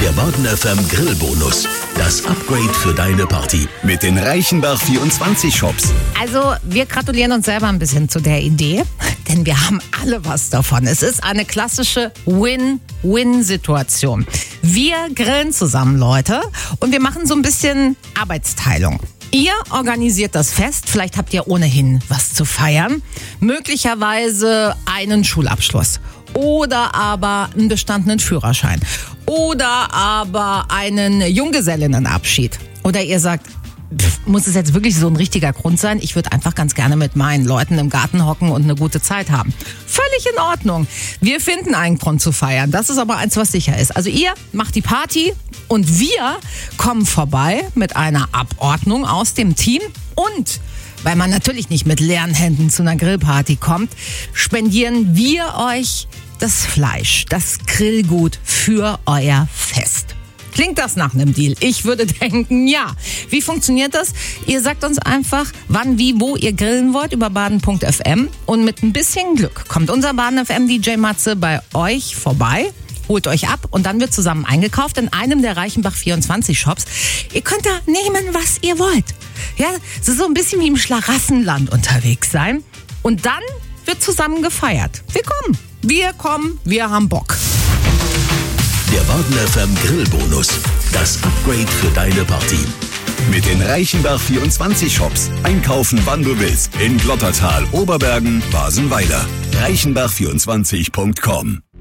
Der Baden FM Grillbonus. Das Upgrade für deine Party. Mit den Reichenbach 24 Shops. Also, wir gratulieren uns selber ein bisschen zu der Idee, denn wir haben alle was davon. Es ist eine klassische Win-Win-Situation. Wir grillen zusammen, Leute, und wir machen so ein bisschen Arbeitsteilung. Ihr organisiert das Fest, vielleicht habt ihr ohnehin was zu feiern, möglicherweise einen Schulabschluss oder aber einen bestandenen Führerschein oder aber einen Junggesellinnenabschied. Oder ihr sagt, muss es jetzt wirklich so ein richtiger Grund sein? Ich würde einfach ganz gerne mit meinen Leuten im Garten hocken und eine gute Zeit haben. Völlig in Ordnung. Wir finden einen Grund zu feiern. Das ist aber eins, was sicher ist. Also ihr macht die Party und wir kommen vorbei mit einer Abordnung aus dem Team. Und weil man natürlich nicht mit leeren Händen zu einer Grillparty kommt, spendieren wir euch das Fleisch, das Grillgut für euer Fest. Klingt das nach einem Deal? Ich würde denken, ja. Wie funktioniert das? Ihr sagt uns einfach, wann, wie, wo ihr grillen wollt über baden.fm und mit ein bisschen Glück kommt unser Baden-FM-DJ Matze bei euch vorbei, holt euch ab und dann wird zusammen eingekauft in einem der Reichenbach 24 Shops. Ihr könnt da nehmen, was ihr wollt. Ja, es ist so ein bisschen wie im Schlaraffenland unterwegs sein. Und dann wird zusammen gefeiert. Wir kommen, wir haben Bock. Der Baden FM Grillbonus. Das Upgrade für deine Party. Mit den Reichenbach 24 Shops. Einkaufen, wann du willst. In Glottertal, Oberbergen, Basenweiler. Reichenbach24.com